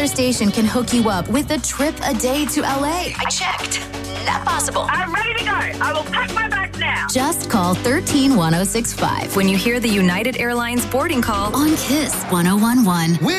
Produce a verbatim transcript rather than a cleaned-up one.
other station can hook you up with a trip a day to L A. I checked. Not possible. I'm ready to go. I will pack my bags now. Just call one three one zero six five When you hear the United Airlines boarding call on Kiss one oh one one.